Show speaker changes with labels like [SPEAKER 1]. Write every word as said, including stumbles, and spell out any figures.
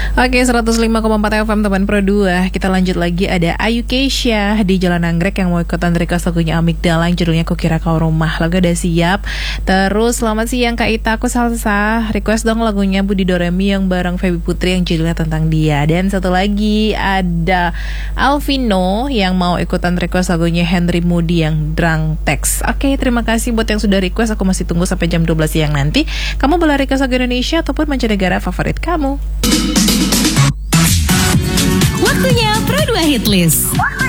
[SPEAKER 1] Oke, seratus lima koma empat F M teman Pro dua. Kita lanjut lagi, ada Ayu Keisha di Jalan Anggrek yang mau ikutan request lagunya Amigdala yang judulnya Kukira Kau Rumah. Lagu udah siap. Terus selamat siang Kak Ita, aku salsa. Request dong lagunya Budi Doremi yang bareng Feby Putri yang judulnya tentang dia. Dan satu lagi ada Alvino yang mau ikutan request lagunya Henry Moody yang Drunk Text. Oke, terima kasih buat yang sudah request. Aku masih tunggu sampai jam dua belas siang nanti. Kamu boleh request lagu Indonesia ataupun mancanegara favorit kamu.
[SPEAKER 2] Waktunya Pro dua Hit List.